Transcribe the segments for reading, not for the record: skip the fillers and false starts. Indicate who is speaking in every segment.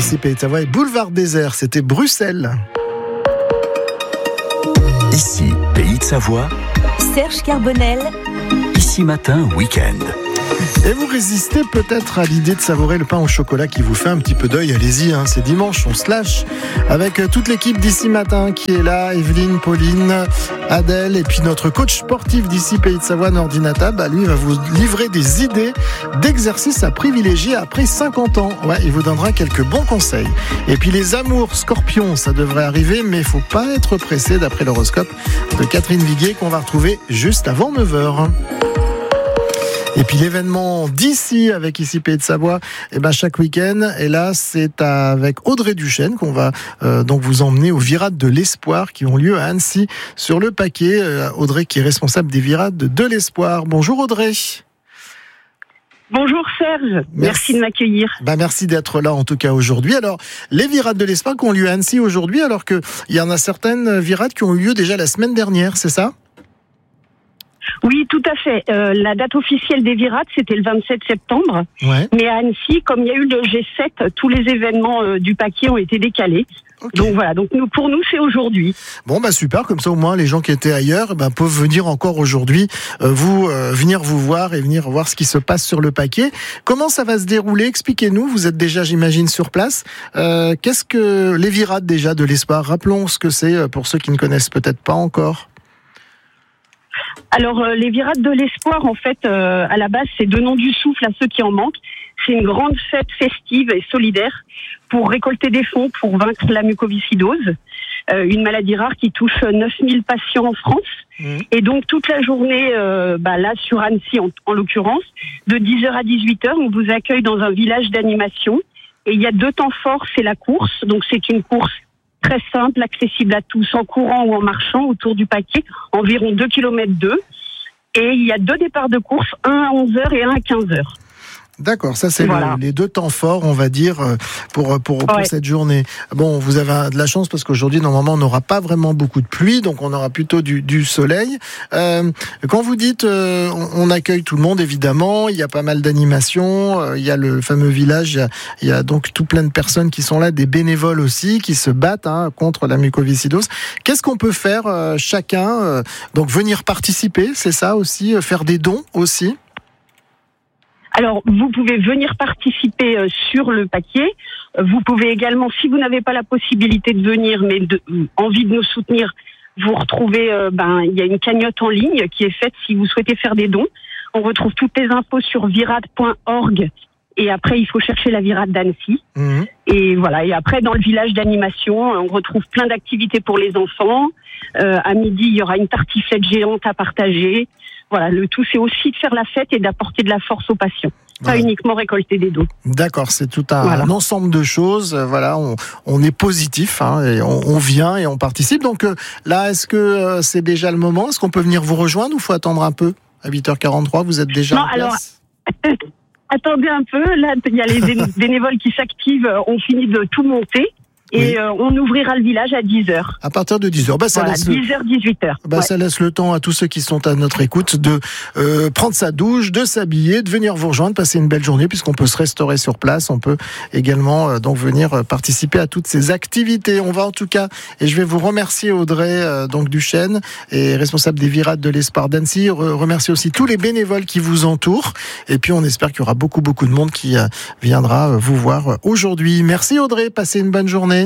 Speaker 1: Ici Pays de Savoie et Boulevard Désert, c'était Bruxelles.
Speaker 2: Ici Pays de Savoie.
Speaker 3: Serge Carbonel.
Speaker 2: Ici Matin Week-end.
Speaker 1: Et vous résistez peut-être à l'idée de savourer le pain au chocolat qui vous fait un petit peu d'œil. Allez-y, c'est dimanche, on se lâche. Avec toute l'équipe d'Ici Matin qui est là, Evelyne, Pauline, Adèle et puis notre coach sportif d'Ici Pays de Savoie, Nordinata, lui va vous livrer des idées d'exercices à privilégier après 50 ans. Ouais, il vous donnera quelques bons conseils. Et puis les amours scorpions, ça devrait arriver, mais il faut pas être pressé d'après l'horoscope de Catherine Viguier qu'on va retrouver juste avant 9h. Et puis l'événement d'ici avec Ici Pays de Savoie, chaque week-end. Et là, c'est avec Audrey Duchesne qu'on va donc vous emmener aux virades de l'Espoir qui ont lieu à Annecy sur le paquet. Audrey qui est responsable des virades de l'Espoir. Bonjour Audrey.
Speaker 4: Bonjour Serge, merci de m'accueillir.
Speaker 1: Merci d'être là en tout cas aujourd'hui. Alors, les virades de l'Espoir qui ont lieu à Annecy aujourd'hui, alors qu'il y en a certaines virades qui ont eu lieu déjà la semaine dernière, c'est ça ?
Speaker 4: Oui, tout à fait. La date officielle des virades, c'était le 27 septembre.
Speaker 1: Ouais.
Speaker 4: Mais à Annecy, comme il y a eu le G7, tous les événements du paquet ont été décalés. Okay. Donc voilà, pour nous, c'est aujourd'hui.
Speaker 1: Bon, super, comme ça au moins les gens qui étaient ailleurs peuvent venir encore aujourd'hui venir vous voir et venir voir ce qui se passe sur le paquet. Comment ça va se dérouler ? Expliquez-nous, vous êtes déjà, j'imagine, sur place. Qu'est-ce que les virades déjà de l'Espoir ? Rappelons ce que c'est pour ceux qui ne connaissent peut-être pas encore.
Speaker 4: Alors, les virades de l'Espoir, en fait, à la base, c'est donnons du souffle à ceux qui en manquent. C'est une grande fête festive et solidaire pour récolter des fonds pour vaincre la mucoviscidose, une maladie rare qui touche 9000 patients en France. Et donc, toute la journée, là, sur Annecy, en l'occurrence, de 10h à 18h, on vous accueille dans un village d'animation. Et il y a 2 temps forts, c'est la course. Donc, c'est une course très simple, accessible à tous, en courant ou en marchant autour du paquet, environ 2 km 2. Et il y a 2 départs de course, un à 11h et un à 15h.
Speaker 1: D'accord, ça c'est
Speaker 4: voilà.
Speaker 1: Les 2 temps forts, on va dire, pour cette journée. Bon, vous avez de la chance parce qu'aujourd'hui, normalement, on n'aura pas vraiment beaucoup de pluie, donc on aura plutôt du soleil. Quand vous dites on accueille tout le monde, évidemment, il y a pas mal d'animations, il y a le fameux village, il y a donc tout plein de personnes qui sont là, des bénévoles aussi, qui se battent contre la mucoviscidose. Qu'est-ce qu'on peut faire chacun donc venir participer, c'est ça aussi, faire des dons aussi ?
Speaker 4: Alors, vous pouvez venir participer sur le paquet. Vous pouvez également, si vous n'avez pas la possibilité de venir, mais envie de nous soutenir, vous retrouvez, il y a une cagnotte en ligne qui est faite si vous souhaitez faire des dons. On retrouve toutes les infos sur virade.org. Et après, il faut chercher la virade d'Annecy. Et voilà. Et après, dans le village d'animation, on retrouve plein d'activités pour les enfants. À midi, il y aura une tartiflette géante à partager. Voilà, le tout, c'est aussi de faire la fête et d'apporter de la force aux patients. Pas uniquement récolter des dons.
Speaker 1: D'accord, c'est tout un ensemble de choses. Voilà, on est positif et on vient et on participe. Donc là, est-ce que c'est déjà le moment ? Est-ce qu'on peut venir vous rejoindre ou faut attendre un peu ? À 8h43, vous êtes déjà en place ?
Speaker 4: Attendez un peu. Là, il y a les bénévoles qui s'activent. On finit de tout monter. Et on ouvrira le village à 10h.
Speaker 1: À partir de 10h. Ça laisse
Speaker 4: 10h, 18h.
Speaker 1: Ça laisse le temps à tous ceux qui sont à notre écoute de prendre sa douche, de s'habiller, de venir vous rejoindre, passer une belle journée puisqu'on peut se restaurer sur place. On peut également donc venir participer à toutes ces activités. On va en tout cas, et je vais vous remercier Audrey Duchesne, et responsable des virades de l'Espoir d'Annecy. Remercier aussi tous les bénévoles qui vous entourent. Et puis on espère qu'il y aura beaucoup de monde qui viendra vous voir aujourd'hui. Merci Audrey, passez une bonne journée.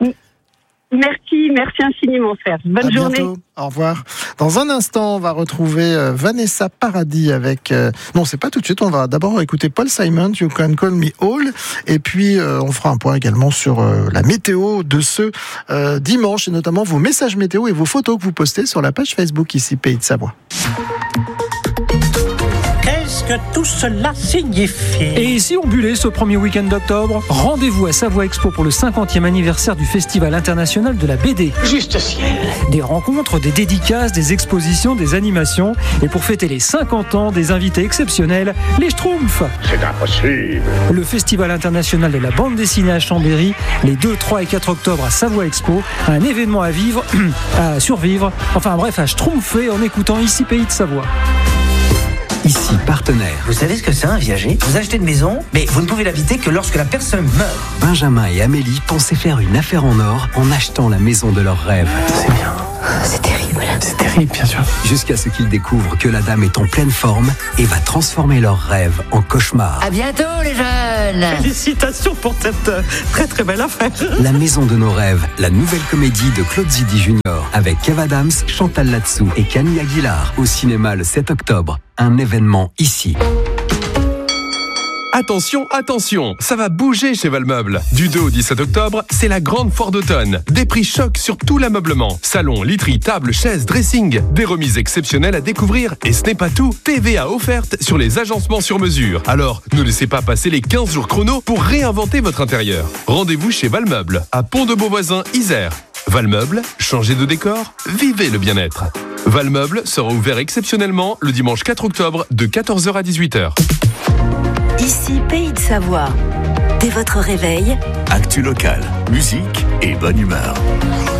Speaker 4: Merci infiniment, Serge. Bonne journée.
Speaker 1: Bientôt. Au revoir. Dans un instant, on va retrouver Vanessa Paradis avec... Non, c'est pas tout de suite. On va d'abord écouter Paul Simon, You Can Call Me All. Et puis, on fera un point également sur la météo de ce dimanche, et notamment vos messages météo et vos photos que vous postez sur la page Facebook Ici Pays de Savoie.
Speaker 5: Qu'est-ce que tout cela signifie ?
Speaker 6: Et si on bullait ce premier week-end d'octobre ? Rendez-vous à Savoie Expo pour le 50e anniversaire du Festival international de la BD.
Speaker 5: Juste ciel.
Speaker 6: Des rencontres, des dédicaces, des expositions, des animations. Et pour fêter les 50 ans, des invités exceptionnels, les Schtroumpfs.
Speaker 5: C'est impossible.
Speaker 6: Le Festival international de la bande dessinée à Chambéry, les 2, 3 et 4 octobre à Savoie Expo. Un événement à vivre, à survivre. Enfin bref, à schtroumpfer en écoutant Ici Pays de Savoie.
Speaker 2: Ici partenaire.
Speaker 7: Vous savez ce que c'est un viager? Vous achetez une maison, mais vous ne pouvez l'habiter que lorsque la personne meurt.
Speaker 2: Benjamin et Amélie pensaient faire une affaire en or en achetant la maison de leurs rêves.
Speaker 8: C'est bien.
Speaker 3: C'est terrible.
Speaker 8: C'est terrible, bien sûr.
Speaker 2: Jusqu'à ce qu'ils découvrent que la dame est en pleine forme et va transformer leurs rêves en cauchemars.
Speaker 7: À bientôt les jeunes.
Speaker 5: Félicitations pour cette très très belle affaire.
Speaker 2: La maison de nos rêves, la nouvelle comédie de Claude Zidi Junior avec Kev Adams, Chantal Latsou et Camille Aguilar au cinéma le 7 octobre. Un événement ici.
Speaker 9: Attention, attention, ça va bouger chez Valmeuble. Du 2 au 17 octobre, c'est la grande foire d'automne. Des prix chocs sur tout l'ameublement. Salon, literie, table, chaises, dressing. Des remises exceptionnelles à découvrir. Et ce n'est pas tout. TVA offerte sur les agencements sur mesure. Alors, ne laissez pas passer les 15 jours chrono pour réinventer votre intérieur. Rendez-vous chez Valmeuble, à Pont-de-Beauvoisin, Isère. Valmeuble, changez de décor, vivez le bien-être. Valmeuble sera ouvert exceptionnellement le dimanche 4 octobre de 14h à 18h.
Speaker 3: Ici, Pays de Savoie. Dès votre réveil,
Speaker 2: Actu local, musique et bonne humeur.